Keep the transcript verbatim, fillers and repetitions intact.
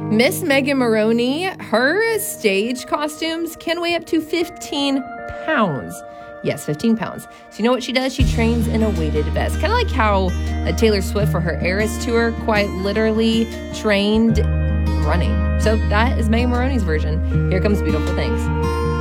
Miss Megan Moroney, her stage costumes can weigh up to fifteen pounds. Yes, fifteen pounds. So you know what she does? She trains in a weighted vest. Kind of like how uh, Taylor Swift for her Eras tour quite literally trained running. So that is Megan Moroney's version. Here comes Beautiful Things.